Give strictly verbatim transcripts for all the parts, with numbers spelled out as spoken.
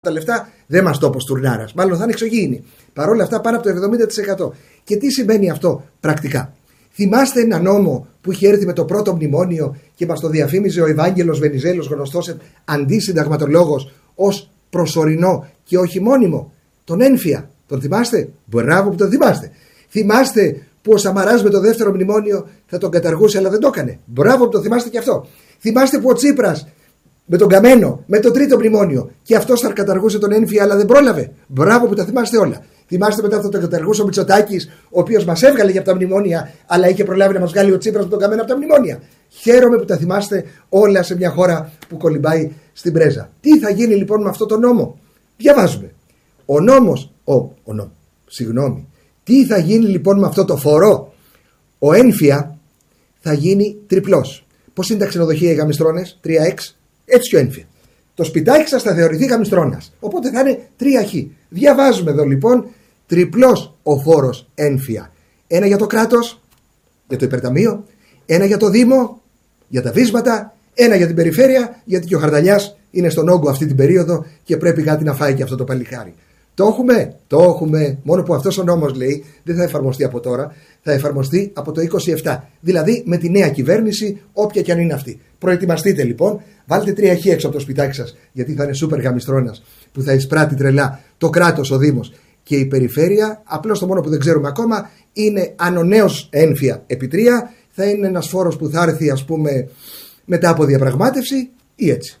τα λεφτά δεν μας το όπως τουρνάρας. Μάλλον θα είναι εξωγήινη. Παρ' όλα αυτά πάνω από το εβδομήντα τοις εκατό. Και τι σημαίνει αυτό πρακτικά? Θυμάστε ένα νόμο που είχε έρθει με το πρώτο μνημόνιο και μας το διαφήμιζε ο Ευάγγελος Βενιζέλος, γνωστός αντισυνταγματολόγος, ως προσωρινό και όχι μόνιμο? Τον ένφια. Τον θυμάστε? Μπράβο που τον θυμάστε. Θυμάστε που ο Σαμαράς με το δεύτερο μνημόνιο θα τον καταργούσε, αλλά δεν το έκανε? Μπράβο που το θυμάστε και αυτό. Θυμάστε που ο Τσίπρας με τον Καμένο, με το τρίτο μνημόνιο, και αυτός θα καταργούσε τον ένφια, αλλά δεν πρόλαβε? Μπράβο που τα θυμάστε όλα. Θυμάστε μετά θα τον καταργούσε ο Μητσοτάκης, ο οποίος μας έβγαλε για από τα μνημόνια, αλλά είχε προλάβει να μας βγάλει ο Τσίπρας με τον Καμένο από τα μνημόνια. Χαίρομαι που τα θυμάστε όλα σε μια χώρα που κολυμπάει στην πρέζα. Τι θα γίνει λοιπόν με αυτό το νόμο? Διαβάζουμε. Ο νόμος, ο, ο νόμος, συγγνώμη. Τι θα γίνει λοιπόν με αυτό το φορό? Ο ένφια θα γίνει τριπλός. Πώς είναι τα ξενοδοχεία οι γαμιστρώνες? τρία εξ. Έτσι και ο ένφια. Το σπιτάκι σας θα θεωρηθεί γαμιστρώνας. Οπότε θα είναι τρία χ. Διαβάζουμε εδώ λοιπόν τριπλός ο φόρος ένφια. Ένα για το κράτος, για το υπερταμείο, ένα για το Δήμο, για τα βίσματα, ένα για την περιφέρεια, γιατί και ο Χαρδαλιάς είναι στον όγκο αυτή την περίοδο και πρέπει κάτι να φάει και αυτό το παλικάρι. Το έχουμε, το έχουμε, μόνο που αυτός ο νόμος, λέει, δεν θα εφαρμοστεί από τώρα, θα εφαρμοστεί από το είκοσι επτά. Δηλαδή με τη νέα κυβέρνηση, όποια και αν είναι αυτή. Προετοιμαστείτε λοιπόν, βάλτε τρία χ έξω από το σπιτάκι σας, γιατί θα είναι σούπερ γαμιστρώνας που θα εισπράττει τρελά το κράτος, ο Δήμος και η περιφέρεια. Απλώς το μόνο που δεν ξέρουμε ακόμα είναι αν ο νέος ένφια επί τρία θα είναι ένας φόρος που θα έρθει, ας πούμε, μετά από διαπραγμάτευση ή έτσι.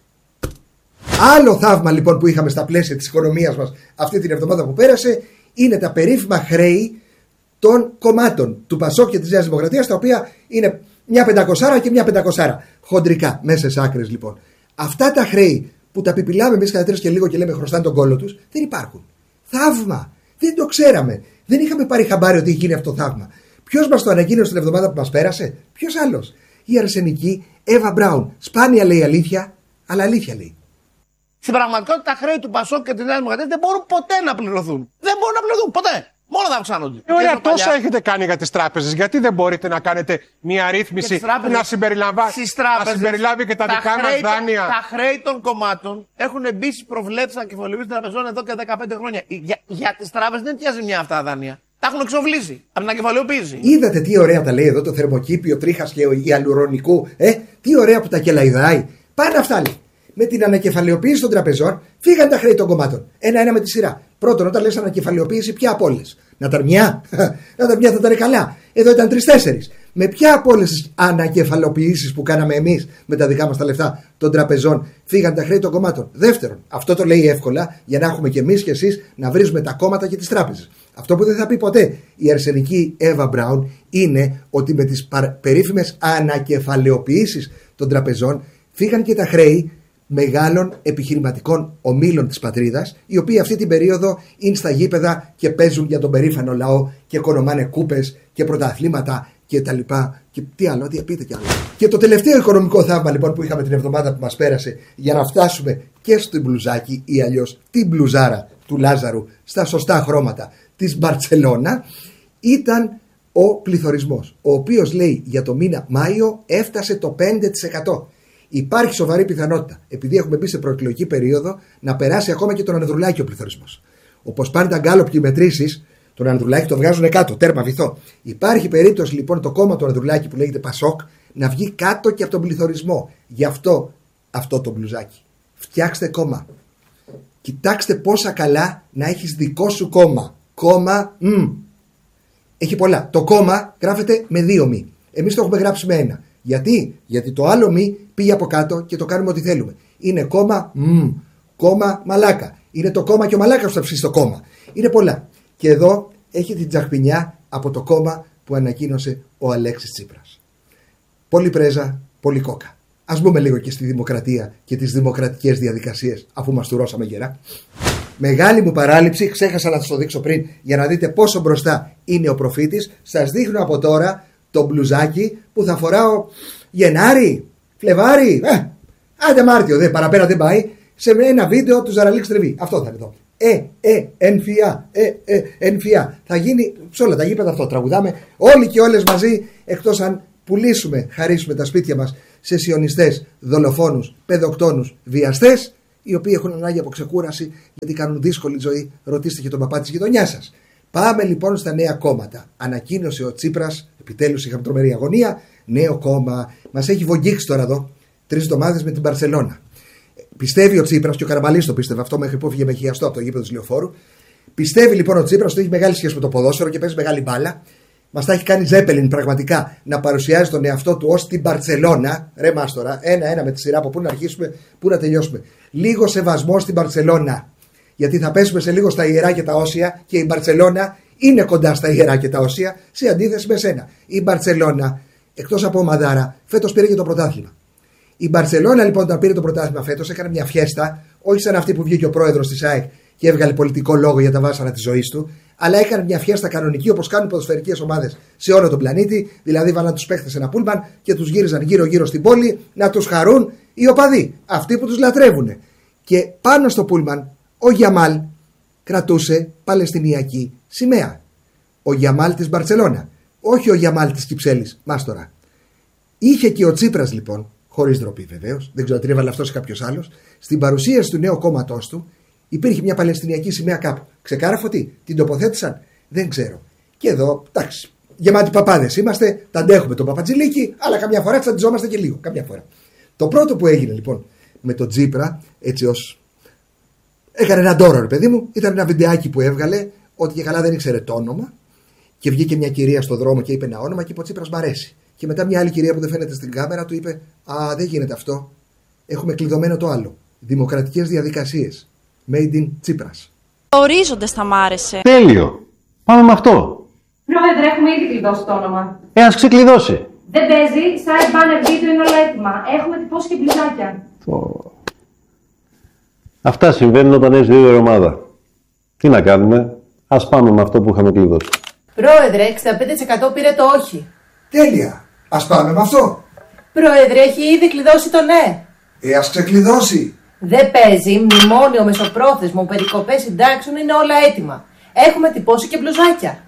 Άλλο θαύμα λοιπόν που είχαμε στα πλαίσια της οικονομίας μας αυτή την εβδομάδα που πέρασε είναι τα περίφημα χρέη των κομμάτων του Πασόκ και της Νέας Δημοκρατίας, τα οποία είναι μια πεντακοσάρα και μια πεντακοσάρα. Χοντρικά, μέσα σε άκρες λοιπόν. Αυτά τα χρέη που τα πιπιλάμε εμείς κατά τρεις και λίγο και λέμε χρωστάνε τον κόλλο τους, δεν υπάρχουν. Θαύμα! Δεν το ξέραμε. Δεν είχαμε πάρει χαμπάρι ότι γίνει αυτό το θαύμα. Ποιος μας το ανακοίνωσε την εβδομάδα που μας πέρασε? Ποιος άλλος? Η αρσενική Εύα Μπράουν. Σπάνια λέει αλήθεια, αλλά αλήθεια λέει. Στην πραγματικότητα τα χρέη του Πασόκ και τη Νέα Δημοκρατία δεν μπορούν ποτέ να πληρωθούν. Δεν μπορούν να πληρωθούν ποτέ. Μόνο θα αυξάνονται. Ε, ωραία, τόσα παλιά... έχετε κάνει για τις τράπεζες. Γιατί δεν μπορείτε να κάνετε μια ρύθμιση που να, συμπεριλαμβά... να συμπεριλάβει και τα, τα δικά μας δάνεια? Τα χρέη των κομμάτων έχουν μπει στις προβλέψεις ανακεφαλαιοποίησης των τραπεζών εδώ και δεκαπέντε χρόνια. Για, για τις τράπεζες δεν πιάζει μια αυτά τα δάνεια. Τα έχουν εξοβλήσει από την ανακεφαλαιοποίηση. Είδατε τι ωραία τα λέει εδώ το θερμοκήπιο τρίχας και ιαλουρονικού? Ε, τι ωραία που τα κελαϊδάει. Πάνε αυτά λέει. Με την ανακεφαλαιοποίηση των τραπεζών φύγαν τα χρέη των κομμάτων. Ένα-ένα με τη σειρά. Πρώτον, όταν λες ανακεφαλαιοποίηση, ποια από όλες? Ναταρμιά. Ναταρμιά θα ήταν καλά. Εδώ ήταν τρεις-τέσσερις. Με ποια από όλες τις ανακεφαλαιοποιήσεις που κάναμε εμείς με τα δικά μας τα λεφτά των τραπεζών φύγαν τα χρέη των κομμάτων? Δεύτερον, αυτό το λέει εύκολα για να έχουμε και εμείς και εσείς να βρίζουμε τα κόμματα και τις τράπεζες. Αυτό που δεν θα πει ποτέ η αρσενική Εύα Μπράουν είναι ότι με τις περίφημες ανακεφαλαιοποιήσεις των τραπεζών φύγαν και τα χρέη μεγάλων επιχειρηματικών ομίλων της πατρίδας, οι οποίοι αυτή την περίοδο είναι στα γήπεδα και παίζουν για τον περήφανο λαό και οικονομάνε κούπες και πρωταθλήματα και τα λοιπά. Και τι άλλο, τι πείτε κι άλλο. Και το τελευταίο οικονομικό θαύμα λοιπόν που είχαμε την εβδομάδα που μας πέρασε, για να φτάσουμε και στο μπλουζάκι ή αλλιώς την μπλουζάρα του Λάζαρου στα σωστά χρώματα της Μπαρτσελώνα, ήταν ο πληθωρισμός, ο οποίος λέει για το μήνα Μάιο έφτασε το πέντε τοις εκατό. Υπάρχει σοβαρή πιθανότητα, επειδή έχουμε μπει σε προεκλογική περίοδο, να περάσει ακόμα και τον Ανδρουλάκη ο πληθωρισμός. Όπως πάνε τα γκάλοπ και οι μετρήσεις, τον Ανδρουλάκη το βγάζουν κάτω, τέρμα βυθό. Υπάρχει περίπτωση λοιπόν το κόμμα του Ανδρουλάκη που λέγεται Πασόκ να βγει κάτω και από τον πληθωρισμό. Γι' αυτό αυτό το μπλουζάκι. Φτιάξτε κόμμα. Κοιτάξτε πόσα καλά να έχεις δικό σου κόμμα. Κόμμα, μ. Έχει πολλά. Το κόμμα γράφεται με δύο μη. Εμείς το έχουμε γράψει με ένα. Γιατί? Γιατί το άλλο μη πήγε από κάτω και το κάνουμε ό,τι θέλουμε. Είναι κόμμα μ, κόμμα μαλάκα. Είναι το κόμμα και ο μαλάκας που θα ψήσει το κόμμα. Είναι πολλά. Και εδώ έχει την τσαχπινιά από το κόμμα που ανακοίνωσε ο Αλέξης Τσίπρας. Πολύ πρέζα, πολύ κόκα. Ας μπούμε λίγο και στη δημοκρατία και τις δημοκρατικές διαδικασίες, αφού μας τουρώσαμε γερά. Μεγάλη μου παράληψη, ξέχασα να σας το δείξω πριν για να δείτε πόσο μπροστά είναι ο προφήτης. Σας δείχνω από τώρα το μπλουζάκι που θα φοράω Γενάρη, Φλεβάρη, ε, άντε Μάρτιο, δε, παραπέρα δεν πάει, σε ένα βίντεο του Ζαραλίξ Τρεβί. Αυτό θα είναι εδώ. Ε, ε, ενφιά, ε, ε, ενφιά. Θα γίνει σε όλα τα γήπεδα αυτό. Τραγουδάμε όλοι και όλες μαζί, εκτός αν πουλήσουμε, χαρίσουμε τα σπίτια μας σε σιωνιστές, δολοφόνους, παιδοκτόνους, βιαστές οι οποίοι έχουν ανάγκη από ξεκούραση γιατί κάνουν δύσκολη ζωή. Ρωτήστε και τον παπά της γειτονιάς σας. Πάμε λοιπόν στα νέα κόμματα. Ανακοίνωσε ο Τσίπρας, επιτέλους είχαμε τρομερή αγωνία. Νέο κόμμα. Μας έχει βογγίξει τώρα εδώ τρεις εβδομάδες με την Μπαρσελόνα. Πιστεύει ο Τσίπρας, και ο Καραμαλής το πίστευε αυτό μέχρι που έφυγε με χιαστό από το γήπεδο του Λεωφόρου. Πιστεύει λοιπόν ο Τσίπρας ότι έχει μεγάλη σχέση με το ποδόσφαιρο και παίζει μεγάλη μπάλα. Μας τα έχει κάνει Ζέπελιν πραγματικά να παρουσιάζει τον εαυτό του ως την Μπαρσελόνα. Ρε μάστορα, ένα-ένα με τη σειρά από πού να αρχίσουμε, πού να τελειώσουμε. Λίγο σεβασμό στην Μπαρσελόνα. Γιατί θα πέσουμε σε λίγο στα ιερά και τα όσια και η Μπαρσελόνα είναι κοντά στα ιερά και τα όσια σε αντίθεση με σένα. Η Μπαρσελόνα, εκτός από ομαδάρα, φέτος πήρε και το πρωτάθλημα. Η Μπαρσελόνα λοιπόν, όταν πήρε το πρωτάθλημα φέτος, έκανε μια φιέστα, όχι σαν αυτή που βγήκε ο πρόεδρος της ΑΕΚ και έβγαλε πολιτικό λόγο για τα βάσανα της ζωής του, αλλά έκανε μια φιέστα κανονική όπως κάνουν ποδοσφαιρικές ομάδες σε όλο τον πλανήτη. Δηλαδή, βάλαν τους παίχτες σε ένα πούλμαν και τους γύριζαν γύρω-γύρω στην πόλη να τους χαρούν οι οπαδοί, αυτοί που τους λατρεύουν. Και πάνω στο πούλμαν ο Γιαμάλ κρατούσε παλαιστινιακή σημαία. Ο Γιαμάλ της Μπαρσελόνα, όχι ο Γιαμάλ της Κυψέλης, μάστορα. Είχε και ο Τσίπρας λοιπόν, χωρίς ντροπή βεβαίως, δεν ξέρω τι έβαλε αυτός ή κάποιος άλλος, στην παρουσίαση του νέου κόμματός του υπήρχε μια παλαιστινιακή σημαία κάπου. Ξεκάραφο τι, την τοποθέτησαν, δεν ξέρω. Και εδώ, εντάξει, γεμάτοι παπάδες είμαστε, τα αντέχουμε τον Παπατζηλίκη, αλλά καμιά φορά τσαντιζόμαστε και λίγο. Καμιά φορά. Το πρώτο που έγινε λοιπόν με τον Τσίπρα, έτσι ως. Έκανε ένα ντόρο, ρε παιδί μου, ήταν ένα βιντεάκι που έβγαλε, ότι και καλά δεν ήξερε το όνομα, και βγήκε μια κυρία στο δρόμο και είπε ένα όνομα και είπε: ο Τσίπρας μ' αρέσει. Και μετά μια άλλη κυρία που δεν φαίνεται στην κάμερα του είπε: α, δεν γίνεται αυτό. Έχουμε κλειδωμένο το άλλο. Δημοκρατικές διαδικασίες. Made in Τσίπρας. Ο ορίζοντας θα μ' άρεσε. Τέλειο. Πάμε με αυτό. Πρόεδρε, έχουμε ήδη κλειδώσει το όνομα. Ε, ας ξεκλειδώσει. Δεν παίζει. Site banner βίντεο είναι όλα έτοιμα. Έχουμε τυπώσει και μπλουζάκια. Oh. Αυτά συμβαίνουν όταν έχεις δύο ομάδα. Τι να κάνουμε. Ας πάμε με αυτό που είχαμε κλειδώσει. Πρόεδρε, εξήντα πέντε τοις εκατό πήρε το όχι. Τέλεια. Ας πάμε με αυτό. Πρόεδρε, έχει ήδη κλειδώσει το ναι. Ε, ας ξεκλειδώσει. Δεν παίζει. Μνημόνιο, μεσοπρόθεσμο, περικοπές συντάξεων είναι όλα έτοιμα. Έχουμε τυπώσει και μπλουζάκια.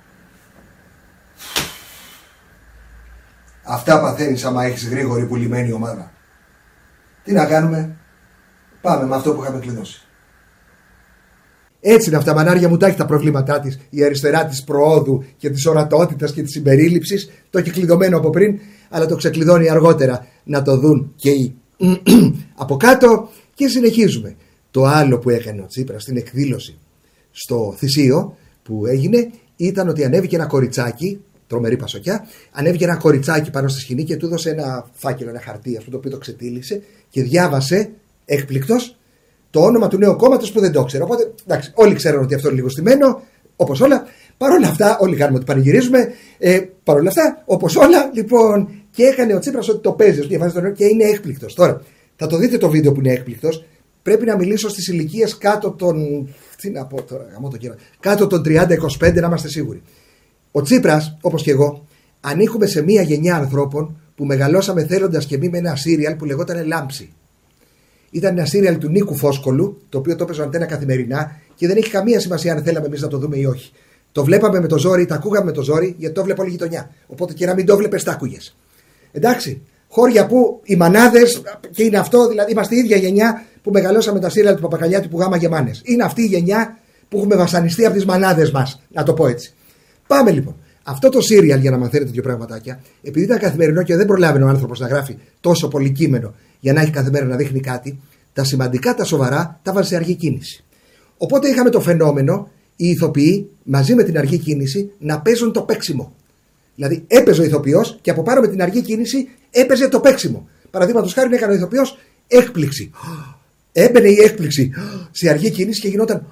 Αυτά παθαίνεις άμα έχεις γρήγορη πουλημένη ομάδα. Τι να κάνουμε. Πάμε με αυτό που είχαμε κλειδώσει. Έτσι είναι αυτά, μανάρια μου, τα έχει τα προβλήματά της. Η αριστερά της προόδου και της ορατότητας και της συμπερίληψης. Το έχει κλειδωμένο από πριν, αλλά το ξεκλειδώνει αργότερα να το δουν και οι από κάτω. Και συνεχίζουμε. Το άλλο που έκανε ο Τσίπρας στην εκδήλωση στο Θησίο που έγινε ήταν ότι ανέβηκε ένα κοριτσάκι, τρομερή πασοκιά, ανέβηκε ένα κοριτσάκι πάνω στη σκηνή και του έδωσε ένα φάκελο, ένα χαρτί, αυτό το οποίο το ξετύλισε και διάβασε έκπληκτος το όνομα του νέου κόμματος που δεν το ήξερε. Οπότε, εντάξει, όλοι ξέρουν ότι αυτό είναι λίγο στημένο, όπως όλα. Παρ' όλα αυτά, όλοι κάνουμε ότι πανηγυρίζουμε. Ε, Παρ' όλα αυτά, όπως όλα, λοιπόν, και έκανε ο Τσίπρας ότι το παίζει, ότι διαβάζει το νέο και είναι έκπληκτος. Τώρα, θα το δείτε το βίντεο που είναι έκπληκτος. Πρέπει να μιλήσω στις ηλικίες κάτω των. Τι να πω τώρα, γαμώ το κύριο. Κάτω των τριάντα είκοσι πέντε, να είμαστε σίγουροι. Ο Τσίπρας, όπως και εγώ, ανήκουμε σε μία γενιά ανθρώπων που μεγαλώσαμε θέλοντας και μη με ένα σύριαλ που λεγόταν Λάμψη. Ήταν ένα σύριαλ του Νίκου Φόσκολου, το οποίο το έπαιζε ο Αντένα καθημερινά και δεν έχει καμία σημασία αν θέλαμε εμείς να το δούμε ή όχι. Το βλέπαμε με το ζόρι, τα ακούγαμε με το ζόρι, γιατί το βλέπω όλη η γειτονιά. Οπότε και να μην το βλέπεις, τα άκουγες. Εντάξει. Χώρια που οι μανάδες, και είναι αυτό, δηλαδή είμαστε η ίδια γενιά που μεγαλώσαμε τα σύριαλ του Παπακαλιάτη που γάμα γεμάνες. Είναι αυτή η γενιά που έχουμε βασανιστεί από τις μανάδες μας, να το πω έτσι. Πάμε λοιπόν. Αυτό το σύριαλ, για να μαθαίνετε δύο πραγματάκια, επειδή ήταν καθημερινό και δεν προλάβαινε ο άνθρωπος να γράφει τόσο πολύ κείμενο για να έχει κάθε μέρα να δείχνει κάτι, τα σημαντικά, τα σοβαρά, τα βάζει σε αργή κίνηση. Οπότε είχαμε το φαινόμενο οι ηθοποιοί μαζί με την αργή κίνηση να παίζουν το παίξιμο. Δηλαδή έπαιζε ο ηθοποιός και από πάνω με την αργή κίνηση έπαιζε το παίξιμο. Παραδείγματος χάρη έκανε ο ηθοποιός έκπληξη. Έμπαινε η έκπληξη σε αργή κίνηση και γινόταν.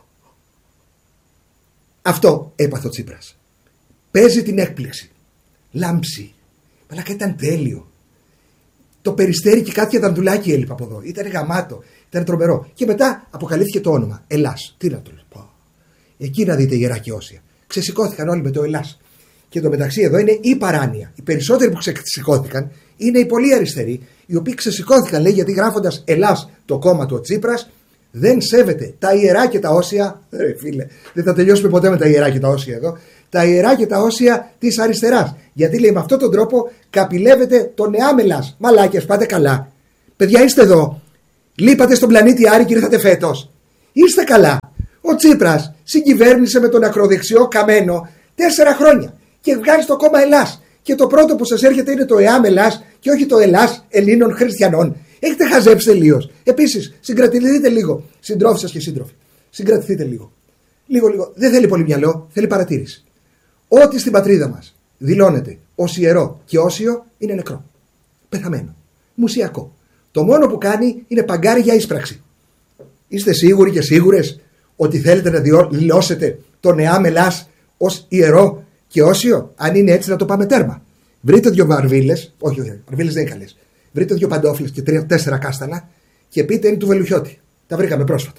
Αυτό έπαθε ο Τσίπρας. Παίζει την έκπληξη. Λάμψη. Μαλάκα, ήταν τέλειο. Το Περιστέρι και κάτι δαντουλάκι έλειπε από εδώ. Ήταν γαμάτο. Ήταν τρομερό. Και μετά αποκαλύφθηκε το όνομα. Ελλάς. Τι να το λέω. Εκεί να δείτε Ιερά και Όσια. Ξεσηκώθηκαν όλοι με το Ελλάς. Και το μεταξύ εδώ είναι η παράνοια. Οι περισσότεροι που ξεσηκώθηκαν είναι οι πολύ αριστεροί, οι οποίοι ξεσηκώθηκαν, λέει, γιατί γράφοντας Ελλάς το κόμμα του ο Τσίπρας δεν σέβεται τα Ιερά και τα Όσια. Ρε φίλε, δεν θα τελειώσουμε ποτέ με τα Ιερά και τα Όσια εδώ. Τα Ιερά και τα Όσια της αριστεράς. Γιατί λέει με αυτόν τον τρόπο καπηλεύεται τον εάμελας. Μαλάκες, πάτε καλά. Παιδιά, είστε εδώ. Λείπατε στον πλανήτη Άρη και ήρθατε φέτος. Είστε καλά. Ο Τσίπρας συγκυβέρνησε με τον ακροδεξιό Καμένο τέσσερα χρόνια και βγάζει το κόμμα Ελλάς. Και το πρώτο που σας έρχεται είναι το ΕΑΜ Ελλάς και όχι το Ελλάς Ελλήνων Χριστιανών. Έχετε χαζέψει τελείως. Επίσης, συγκρατηθείτε λίγο. Συντρόφοι σας και σύντροφοι. Συγκρατηθείτε λίγο. Λίγο, λίγο. Δεν θέλει πολύ μυαλό, θέλει παρατήρηση. Ό,τι στην πατρίδα μας δηλώνεται ως ιερό και όσιο είναι νεκρό. Πεθαμένο. Μουσιακό. Το μόνο που κάνει είναι παγκάρι για ίσπραξη. Είστε σίγουροι και σίγουρες ότι θέλετε να δηλώσετε τον ΕΑΜ Ελλάς ως ιερό και όσιο? Αν είναι έτσι, να το πάμε τέρμα. Βρείτε δύο βαρβίλες, όχι, όχι, βαρβίλες δεν είναι καλές. Βρείτε δύο παντόφλες και τρία, τέσσερα κάστανα και πείτε είναι του Βελουχιώτη. Τα βρήκαμε πρόσφατα.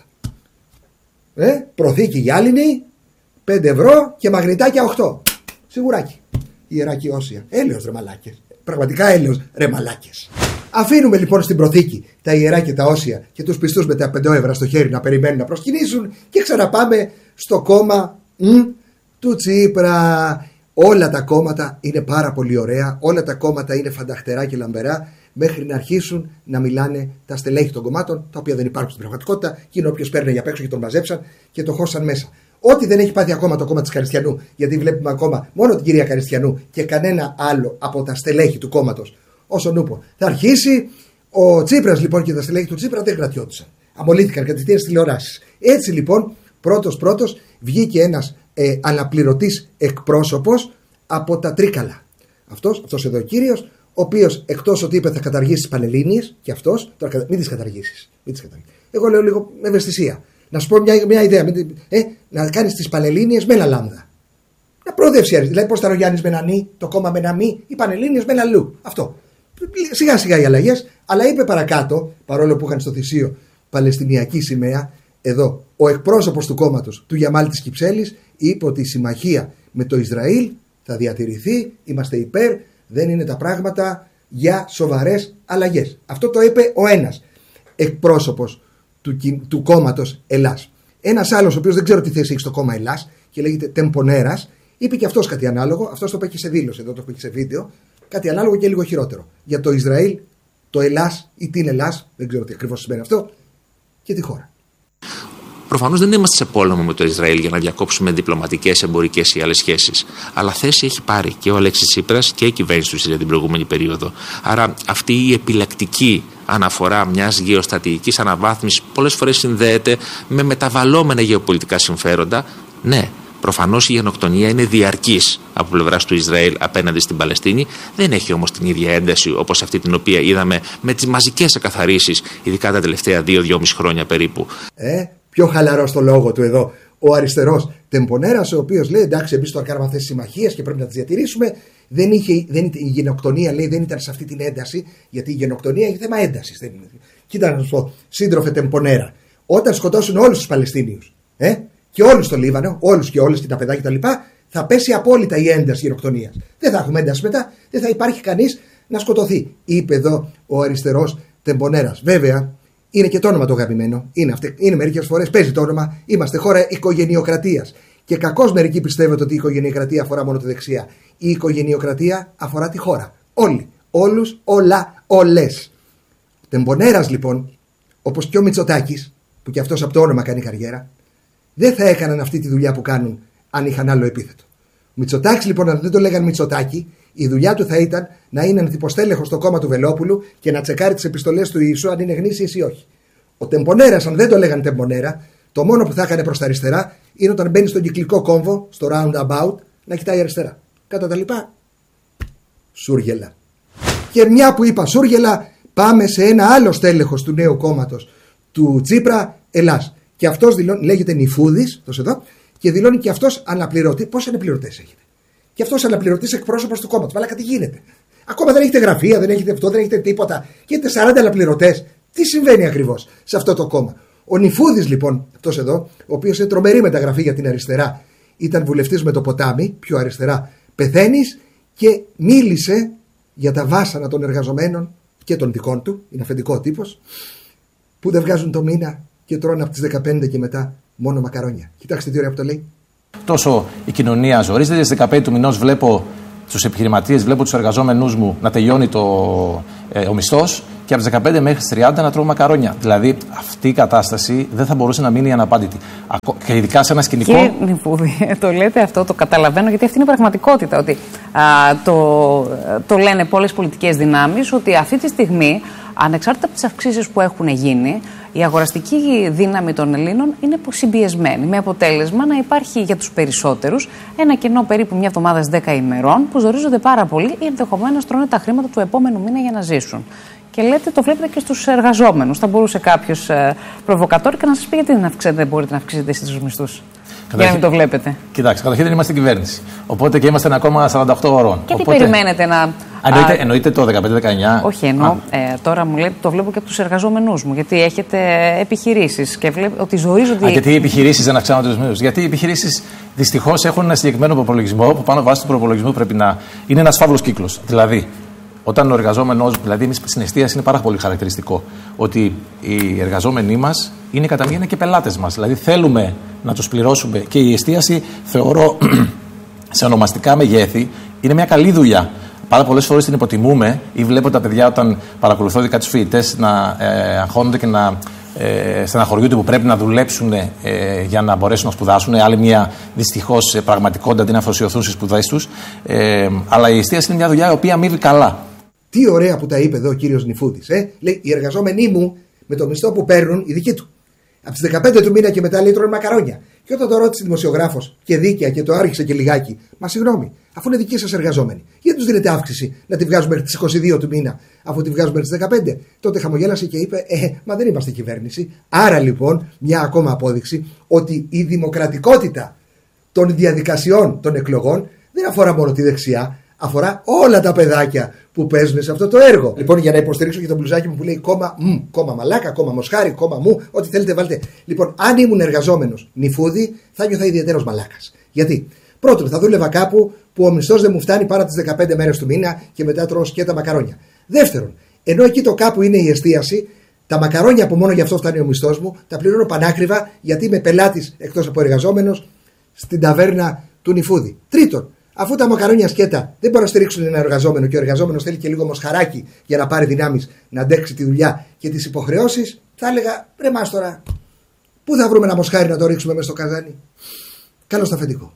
Ε, προθήκη γυάλινη, πέντε ευρώ και μαγνητάκια οκτώ. Σιγουράκι. Ιερά και όσια. Έλεος ρε μαλάκες. Πραγματικά έλεος ρε μαλάκες. Αφήνουμε λοιπόν στην προθήκη τα ιερά και τα όσια και τους πιστούς με τα πέντε ευρώ στο χέρι να περιμένουν να προσκυνήσουν και ξαναπάμε στο κόμμα μ, του Τσίπρα. Όλα τα κόμματα είναι πάρα πολύ ωραία, όλα τα κόμματα είναι φανταχτερά και λαμπερά μέχρι να αρχίσουν να μιλάνε τα στελέχη των κομμάτων, τα οποία δεν υπάρχουν στην πραγματικότητα και είναι όποιος παίρνει για απ' έξω και τον μαζέψαν και το χώσαν μέσα. Ό,τι δεν έχει πάθει ακόμα το κόμμα της Καριστιανού, γιατί βλέπουμε ακόμα μόνο την κυρία Καριστιανού και κανένα άλλο από τα στελέχη του κόμματος, όσον ούπο. Θα αρχίσει ο Τσίπρας λοιπόν και τα στελέχη του Τσίπρα δεν κρατιόντουσαν. Αμολύθηκαν κατευθείαν στις τηλεοράσεις. Έτσι λοιπόν, πρώτος-πρώτος βγήκε ένας ε, αναπληρωτής εκπρόσωπος από τα Τρίκαλα. Αυτός, αυτός εδώ ο κύριος, ο οποίος εκτός ότι είπε θα καταργήσει τις Πανελλήνιες, και αυτός, τώρα μην τις καταργήσεις. Μην τις καταργήσεις. Εγώ λέω λίγο με ευαισθησία. Να σου πω μια, μια ιδέα. Ε, να κάνεις τις Πανελλήνιες με ένα λάμδα. Να προοδεύσει. Δηλαδή, πώς θα ο Γιάννης με ένα νι, το κόμμα με ένα μη, οι Πανελλήνιες με ένα λου. Αυτό. Σιγά σιγά οι αλλαγές, αλλά είπε παρακάτω, παρόλο που είχαν στο θυσίο Παλαιστινιακή σημαία, εδώ ο εκπρόσωπος του κόμματος του Γιαμάλ της Κυψέλης είπε ότι η συμμαχία με το Ισραήλ θα διατηρηθεί, είμαστε υπέρ, δεν είναι τα πράγματα για σοβαρές αλλαγές. Αυτό το είπε ο ένας εκπρόσωπος του, του κόμματος Ελλάς. Ένας άλλος, ο οποίος δεν ξέρω τι θέση έχει στο κόμμα Ελλάς και λέγεται Τεμπονέρας, είπε και αυτός κάτι ανάλογο. Αυτός το είπε και σε δήλωση, εδώ το είπε και σε βίντεο. Κάτι ανάλογο και λίγο χειρότερο. Για το Ισραήλ, το Ελλάς ή την Ελλάς, δεν ξέρω τι ακριβώς σημαίνει αυτό, και τη χώρα. Προφανώς δεν είμαστε σε πόλεμο με το Ισραήλ για να διακόψουμε διπλωματικές, εμπορικές ή άλλες σχέσεις. Αλλά θέση έχει πάρει και ο Αλέξης Τσίπρας και η κυβέρνηση του ΣΥΡΙΖΑ την προηγούμενη περίοδο. Άρα αυτή η επιλεκτική αναφορά μιας γεωστρατηγικής αναβάθμισης πολλές φορές συνδέεται με μεταβαλλόμενα γεωπολιτικά συμφέροντα. Ναι. Προφανώς η γενοκτονία είναι διαρκής από πλευράς του Ισραήλ απέναντι στην Παλαιστίνη. Δεν έχει όμως την ίδια ένταση όπως αυτή την οποία είδαμε με τις μαζικές εκαθαρίσεις, ειδικά τα τελευταία δύο-δυόμιση χρόνια περίπου. Ε, πιο χαλαρό στο λόγο του εδώ ο αριστερός Τεμπονέρας, ο οποίος λέει εντάξει, εμείς τώρα κάναμε αυτές τις συμμαχίες και πρέπει να τις διατηρήσουμε. Δεν είχε, δεν, η γενοκτονία λέει δεν ήταν σε αυτή την ένταση, γιατί η γενοκτονία έχει θέμα έντασης. Δεν είναι. Κοίτα να σου πω, σύντροφε Τεμπονέρα, όταν σκοτώσουν όλους τους Παλαιστίνιους, ε, και όλους στο Λίβανο, όλους και όλες και τα παιδάκια κτλ., θα πέσει απόλυτα η ένταση γενοκτονίας. Δεν θα έχουμε ένταση μετά, δεν θα υπάρχει κανείς να σκοτωθεί. Είπε εδώ ο αριστερός Τεμπονέρας. Βέβαια, είναι και το όνομα το αγαπημένο. Είναι, αυτε, είναι μερικές φορές παίζει το όνομα. Είμαστε χώρα οικογενειοκρατίας. Και κακώς μερικοί πιστεύετε ότι η οικογενειοκρατία αφορά μόνο τη δεξιά. Η οικογενειοκρατία αφορά τη χώρα. Όλοι. Όλους, όλα, όλες. Τεμπονέρας λοιπόν, όπως και ο Μητσοτάκης, που και αυτός από το όνομα κάνει καριέρα, δεν θα έκαναν αυτή τη δουλειά που κάνουν αν είχαν άλλο επίθετο. Ο Μητσοτάκης λοιπόν, αν δεν το λέγανε Μητσοτάκη, η δουλειά του θα ήταν να είναι ανθυποστέλεχος στο κόμμα του Βελόπουλου και να τσεκάρει τις επιστολές του Ιησού αν είναι γνήσιες ή όχι. Ο Τεμπονέρας, αν δεν το λέγανε Τεμπονέρα, το μόνο που θα έκανε προς τα αριστερά είναι όταν μπαίνει στον κυκλικό κόμβο, στο roundabout, να κοιτάει αριστερά. Κατά τα λοιπά, σούργελα. Και μια που είπα σούργελα, πάμε σε ένα άλλο στέλεχος του νέου κόμματος του Τσίπρα, Ελλάς. Και αυτός δηλώνει, λέγεται Νιφούδης, τόσο εδώ, και δηλώνει και αυτός αναπληρωτή. Πόσοι αναπληρωτές έχετε? Και αυτός αναπληρωτής εκπρόσωπος του κόμματος. Μαλάκα, τι γίνεται? Ακόμα δεν έχετε γραφεία, δεν έχετε αυτό, δεν έχετε τίποτα. Και έχετε σαράντα αναπληρωτές. Τι συμβαίνει ακριβώς σε αυτό το κόμμα? Ο Νιφούδης λοιπόν, αυτός εδώ, ο οποίος είναι τρομερή μεταγραφή για την αριστερά, ήταν βουλευτής με το ποτάμι, πιο αριστερά πεθαίνεις, και μίλησε για τα βάσανα των εργαζομένων και των δικών του, είναι αφεντικό τύπος, που δεν βγάζουν το μήνα και τρώνε από τις δεκαπέντε και μετά μόνο μακαρόνια. Κοιτάξτε τι ωραία που το λέει. Τόσο η κοινωνία ζορίζεται. Στις δεκαπέντε του μηνός βλέπω τους επιχειρηματίες, βλέπω τους εργαζόμενους μου να τελειώνει το, ε, ο μισθός και από τις δεκαπέντε μέχρι τις τριάντα να τρώμε μακαρόνια. Δηλαδή αυτή η κατάσταση δεν θα μπορούσε να μείνει αναπάντητη. Και ειδικά σε ένα σκηνικό. Κύριε Νιφούδη, το λέτε αυτό, το καταλαβαίνω, γιατί αυτή είναι η πραγματικότητα. Ότι α, το, το λένε πολλές πολιτικές δυνάμεις, ότι αυτή τη στιγμή, ανεξάρτητα από τις αυξήσεις που έχουν γίνει, η αγοραστική δύναμη των Ελλήνων είναι συμπιεσμένη. Με αποτέλεσμα να υπάρχει για τους περισσότερους ένα κενό περίπου μια εβδομάδα δέκα ημερών που ζορίζονται πάρα πολύ ή ενδεχομένως τρώνε τα χρήματα του επόμενου μήνα για να ζήσουν. Και λέτε, το βλέπετε και στους εργαζόμενους. Θα μπορούσε κάποιος ε, προβοκατόρικα να σας πει γιατί δεν, αυξέτε, δεν μπορείτε να αυξήσετε εσείς τους μισθούς. Για να μην το βλέπετε. Κοιτάξτε, καταρχήν δεν είμαστε στην κυβέρνηση. Οπότε και είμαστε ακόμα σαράντα οκτώ ώρων. Και τι Οπότε... περιμένετε να. Εννοείται, εννοείται το δεκαπέντε δεκαεννιά. Όχι, εννοώ. Ε, τώρα μου λέτε, το βλέπω και από τους εργαζόμενούς μου. Γιατί έχετε επιχειρήσεις και βλέπω ότι ζορίζονται. Α, γιατί οι επιχειρήσεις δεν αυξάνονται τους μισθούς. Γιατί οι επιχειρήσεις δυστυχώς έχουν ένα συγκεκριμένο προπολογισμό που πάνω βάσει του προπολογισμού πρέπει να είναι ένας φαύλος κύκλος. Δηλαδή, όταν ο εργαζόμενος, δηλαδή εμείς στην εστίαση είναι πάρα πολύ χαρακτηριστικό ότι οι εργαζόμενοι μας είναι κατά μία και πελάτες μας. Δηλαδή θέλουμε να τους πληρώσουμε και η εστίαση θεωρώ σε ονομαστικά μεγέθη είναι μια καλή δουλειά. Πάρα πολλές φορές την υποτιμούμε ή βλέπω τα παιδιά όταν παρακολουθώ ειδικά τους φοιτητές να ε, αγχώνονται και να ε, στεναχωριούνται που πρέπει να δουλέψουν ε, για να μπορέσουν να σπουδάσουν. Άλλη μια δυστυχώς πραγματικότητα αντί να αφοσιωθούν στις σπουδές τους. Ε, αλλά η εστίαση είναι μια δουλειά η οποία αμείβει καλά. Τι ωραία που τα είπε εδώ ο κύριος Νιφούδης. Ε? Λέει, οι εργαζόμενοι μου με το μισθό που παίρνουν, οι δικοί του. Από τις δεκαπέντε του μήνα και μετά λέει τρώνε μακαρόνια. Και όταν το ρώτησε δημοσιογράφος και δίκαια και το άρχισε και λιγάκι, μα συγγνώμη, αφού είναι δικοί σας εργαζόμενοι, γιατί τους δίνετε αύξηση να τη βγάζουμε μέχρι τις είκοσι δύο του μήνα, αφού τη βγάζουμε μέχρι τις δεκαπέντε. Τότε χαμογέλασε και είπε, Ε, μα δεν είμαστε κυβέρνηση. Άρα λοιπόν, μια ακόμα απόδειξη ότι η δημοκρατικότητα των διαδικασιών των εκλογών δεν αφορά μόνο τη δεξιά, αφορά όλα τα παιδάκια που παίζουν σε αυτό το έργο. Λοιπόν, για να υποστηρίξω και το μπλουζάκι μου που λέει κόμμα μ, κόμμα μαλάκα, κόμμα μοσχάρι, κόμμα μου, ό,τι θέλετε βάλτε. Λοιπόν, αν ήμουν εργαζόμενος Νιφούδη, θα νιώθα ιδιαίτερος μαλάκας. Γιατί? Πρώτον, θα δούλευα κάπου που ο μισθός δεν μου φτάνει παρά τις δεκαπέντε μέρες του μήνα και μετά τρώω σκέτα μακαρόνια. Δεύτερον, ενώ εκεί το κάπου είναι η εστίαση, τα μακαρόνια που μόνο γι' αυτό φτάνει ο μισθός μου, τα πληρώνω πανάκριβα γιατί είμαι πελάτης εκτός από εργαζόμενος στην ταβέρνα του Νιφούδη. Τρίτον, αφού τα μακαρόνια σκέτα δεν μπορούν να στηρίξουν ένα εργαζόμενο και ο εργαζόμενος θέλει και λίγο μοσχαράκι για να πάρει δυνάμεις να αντέξει τη δουλειά και τις υποχρεώσεις, θα έλεγα ρε μας τώρα, πού θα βρούμε ένα μοσχάρι να το ρίξουμε μέσα στο καζάνι. Καλώς το αφεντικό.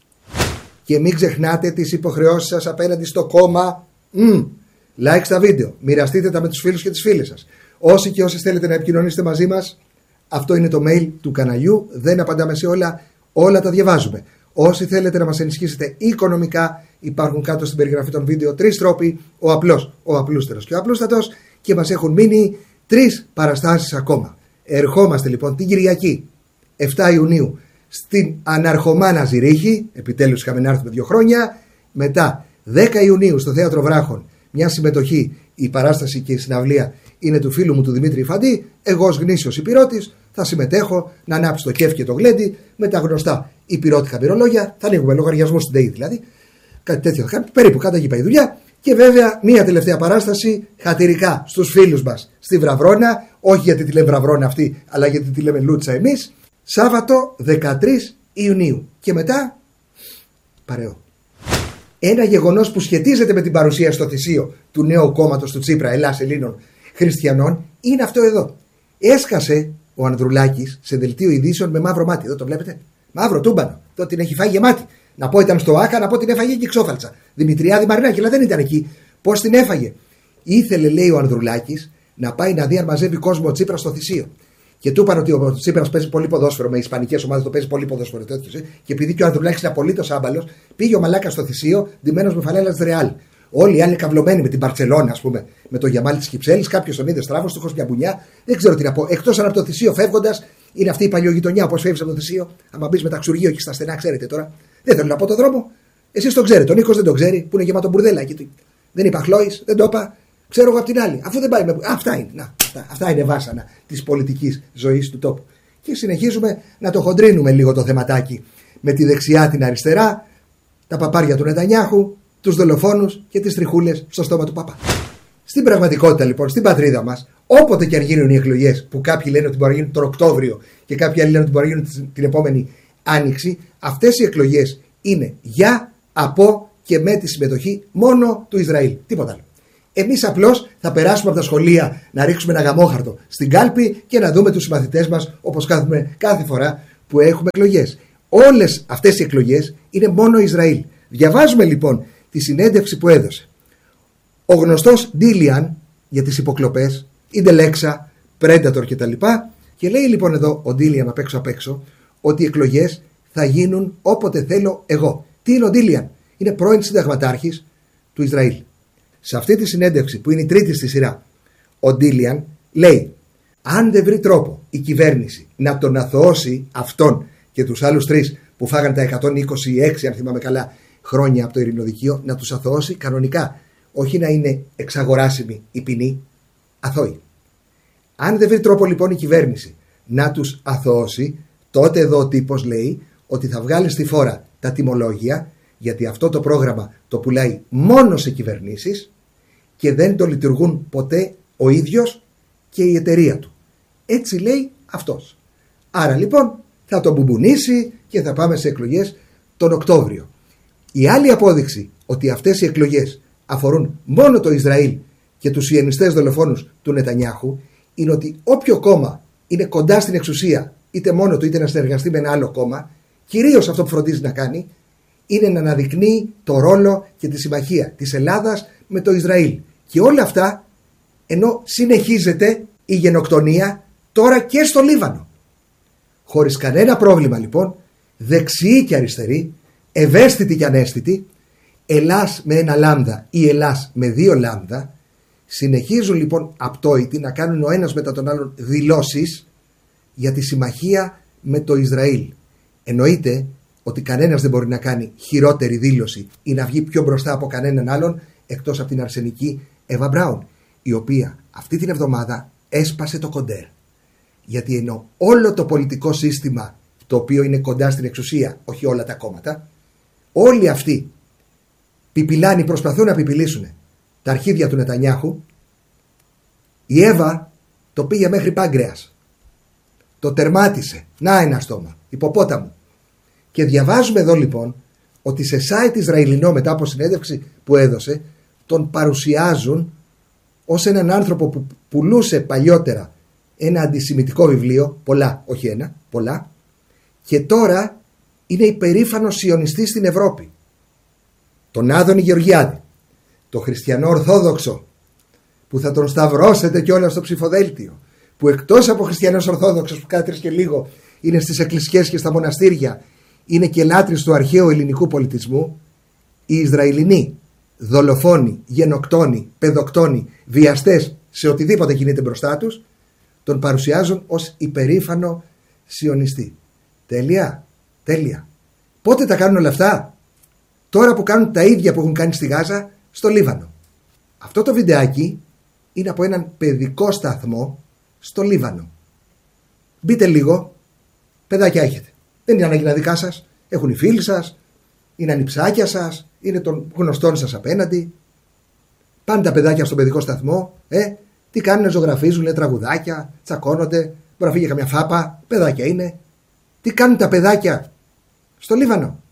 Και μην ξεχνάτε τις υποχρεώσεις σας απέναντι στο κόμμα. Mm. Like στα βίντεο. Μοιραστείτε τα με τους φίλους και τις φίλες σας. Όσοι και όσες θέλετε να επικοινωνήσετε μαζί μας, αυτό είναι το mail του καναλιού. Δεν απαντάμε σε όλα, όλα τα διαβάζουμε. Όσοι θέλετε να μας ενισχύσετε οικονομικά, υπάρχουν κάτω στην περιγραφή των βίντεο τρεις τρόποι, ο απλός, ο απλούστερος και ο απλούστατος, και μας έχουν μείνει τρεις παραστάσεις ακόμα. Ερχόμαστε λοιπόν την Κυριακή εφτά Ιουνίου στην Αναρχομάνα Ζηρίχη, επιτέλους είχαμε να έρθουμε δύο χρόνια, μετά δέκα Ιουνίου στο Θέατρο Βράχων, μια συμμετοχή, η παράσταση και η συναυλία είναι του φίλου μου του Δημήτρη Φαντή, εγώ ως γνήσιος υπηρώτης θα συμμετέχω να ανάψω το κέφι και το γλέντι με τα γνωστά υπηρώτικα μυρολόγια, θα ανοίγουμε λογαριασμό στην ΔΕΗ δηλαδή, κάτι τέτοιο, περίπου κάτω εκεί πάει η δουλειά. Και βέβαια μία τελευταία παράσταση χατηρικά στους φίλους μας στη Βραβρώνα, όχι γιατί τη λέμε Βραβρώνα αυτή, αλλά γιατί τη λέμε Λούτσα εμείς, Σάββατο δεκατρείς Ιουνίου. Και μετά παρεό. Ένα γεγονός που σχετίζεται με την παρουσία στο θυσίο του νέου κόμματος του Τσίπρα, Ελλάς Ελλήνων Χριστιανών, είναι αυτό εδώ. Έσκασε ο Ανδρουλάκης σε δελτίο ειδήσεων με μαύρο μάτι. Εδώ το βλέπετε. Μαύρο τούμπανο. Εδώ την έχει φάει γεμάτη. Να πω ήταν στο Άκα, να πω την έφαγε και ξόφαλτσα. Δημητριάδη Μαρινάκη, αλλά δεν ήταν εκεί. Πώς την έφαγε? Ήθελε, λέει ο Ανδρουλάκης, να πάει να δει αν μαζεύει κόσμο ο Τσίπρας στο θυσίο. Και του είπαν ότι ο Τσίπρας παίζει πολύ ποδόσφαιρο, με ισπανικές ομάδες το παίζει πολύ ποδόσφαιρο τέτοιο. Και επειδή και ο Ανδρουλάκης είναι απολύτως άμπαλος, πήγε ο μαλάκας στο θυσίο, ντυμένος με φανέλα της Ρεάλ. Όλοι οι άλλοι καυλωμένοι με την Μπαρτσελόνα, ας πούμε, με το Γιαμάλ της Κυψέλης. Κάποιος τον είδε στράβος, του χωρίς μια μπουνιά. Δεν ξέρω τι να πω. Εκτός αν από το θυσίο φεύγοντας, είναι αυτή η παλιογειτονιά, όπως φεύγει από το θυσίο. Αν μπει με ταξουργείο εκεί στα στενά, ξέρετε τώρα. Δεν θέλω να πω το δρόμο. Εσείς τον ξέρετε. Ο Νίκος δεν τον ξέρει, που είναι γεμάτο μπουρδέλα εκεί. Δεν είπα Χλόης, δεν το είπα. Ξέρω εγώ από την άλλη. Αφού δεν πάει με. Α, αυτά είναι. Να, αυτά, αυτά είναι βάσανα της πολιτικής ζωής του τόπου. Και συνεχίζουμε να το χοντρίνουμε λίγο το θεματάκι με τη δεξιά, την αριστερά, τα παπάρια του Νετανιάχου, τους δολοφόνους και τις τριχούλες στο στόμα του Παπά. Στην πραγματικότητα λοιπόν, στην πατρίδα μας, όποτε και αν γίνουν οι εκλογές, που κάποιοι λένε ότι μπορεί να γίνουν τον Οκτώβριο και κάποιοι άλλοι λένε ότι μπορεί να γίνουν την επόμενη Άνοιξη, αυτές οι εκλογές είναι για, από και με τη συμμετοχή μόνο του Ισραήλ. Τίποτα άλλο. Εμείς απλώς θα περάσουμε από τα σχολεία να ρίξουμε ένα γαμόχαρτο στην κάλπη και να δούμε τους συμμαθητές μας όπως κάθουμε κάθε φορά που έχουμε εκλογές. Όλες αυτές οι εκλογές είναι μόνο Ισραήλ. Διαβάζουμε λοιπόν τη συνέντευξη που έδωσε ο γνωστός Ντίλιαν για τις υποκλοπές, Ιντελέξα, Predator κτλ. Και λέει λοιπόν εδώ ο Ντίλιαν απ' έξω απ' έξω ότι οι εκλογές θα γίνουν όποτε θέλω εγώ. Τι είναι ο Ντίλιαν? Είναι πρώην συνταγματάρχης του Ισραήλ. Σε αυτή τη συνέντευξη που είναι η τρίτη στη σειρά, ο Ντίλιαν λέει: αν δεν βρει τρόπο η κυβέρνηση να τον αθωώσει αυτόν και τους άλλους τρεις που φάγαν τα εκατόν είκοσι έξι, αν θυμάμαι καλά, χρόνια από το ειρηνοδικείο, να τους αθωώσει κανονικά. Όχι να είναι εξαγοράσιμη η ποινή, αθώοι. Αν δεν βρει τρόπο λοιπόν η κυβέρνηση να τους αθωώσει, τότε εδώ ο τύπος λέει ότι θα βγάλει στη φόρα τα τιμολόγια, γιατί αυτό το πρόγραμμα το πουλάει μόνο σε κυβερνήσεις και δεν το λειτουργούν ποτέ ο ίδιος και η εταιρεία του. Έτσι λέει αυτός. Άρα λοιπόν θα το μπουμπουνίσει και θα πάμε σε εκλογές τον Οκτώβριο. Η άλλη απόδειξη ότι αυτές οι εκλογές αφορούν μόνο το Ισραήλ και τους σιωνιστές δολοφόνους του Νετανιάχου είναι ότι όποιο κόμμα είναι κοντά στην εξουσία, είτε μόνο του είτε να συνεργαστεί με ένα άλλο κόμμα, κυρίως αυτό που φροντίζει να κάνει είναι να αναδεικνύει το ρόλο και τη συμμαχία της Ελλάδας με το Ισραήλ. Και όλα αυτά ενώ συνεχίζεται η γενοκτονία τώρα και στο Λίβανο. Χωρίς κανένα πρόβλημα λοιπόν, δεξιοί και αριστεροί, ευαίσθητοι και αναίσθητοι, Ελλάς με ένα λάμδα ή Ελλάς με δύο λάμδα, συνεχίζουν λοιπόν απτόητοι να κάνουν ο ένας μετά τον άλλον δηλώσεις για τη συμμαχία με το Ισραήλ. Εννοείται ότι κανένας δεν μπορεί να κάνει χειρότερη δήλωση ή να βγει πιο μπροστά από κανέναν άλλον εκτός από την αρσενική Εύα Μπράουν, η οποία αυτή την εβδομάδα έσπασε το κοντέρ. Γιατί ενώ όλο το πολιτικό σύστημα το οποίο είναι κοντά στην εξουσία, όχι όλα τα κόμματα, όλοι αυτοί πιπιλάνοι προσπαθούν να πιπιλήσουν τα αρχίδια του Νετανιάχου, η Εύα το πήγε μέχρι πάγκρεας. Το τερμάτισε. Να ένα στόμα. Υποπόταμο. Και διαβάζουμε εδώ λοιπόν ότι σε site Ισραηλινό μετά από συνέντευξη που έδωσε τον παρουσιάζουν ως έναν άνθρωπο που πουλούσε παλιότερα ένα αντισημιτικό βιβλίο, πολλά, όχι ένα, πολλά, και τώρα είναι υπερήφανος σιωνιστής στην Ευρώπη. Τον Άδωνη Γεωργιάδη, το χριστιανό Ορθόδοξο, που θα τον σταυρώσετε κιόλας στο ψηφοδέλτιο, που εκτός από χριστιανός Ορθόδοξος που κάθε τρεις και λίγο είναι στις εκκλησιές και στα μοναστήρια, είναι και λάτρης του αρχαίου ελληνικού πολιτισμού, οι Ισραηλινοί δολοφόνοι, γενοκτόνοι, παιδοκτόνοι, βιαστές σε οτιδήποτε κινείται μπροστά τους, τον παρουσιάζουν ως υπερήφανο σιωνιστή. Τέλεια, τέλεια. Πότε τα κάνουν όλα αυτά? Τώρα που κάνουν τα ίδια που έχουν κάνει στη Γάζα στο Λίβανο. Αυτό το βιντεάκι είναι από έναν παιδικό σταθμό στο Λίβανο. Μπείτε λίγο, παιδάκια έχετε. Δεν είναι ανάγκη να δικά σας, έχουν οι φίλοι σας, είναι ανιψάκια σας, είναι των γνωστών σας απέναντι. Πάνε τα παιδάκια στον παιδικό σταθμό, ε, τι κάνουν, ζωγραφίζουν, λένε τραγουδάκια, τσακώνονται, μπορεί να φύγει καμιά φάπα, παιδάκια είναι. Τι κάνουν τα παιδάκια στο Λίβανο?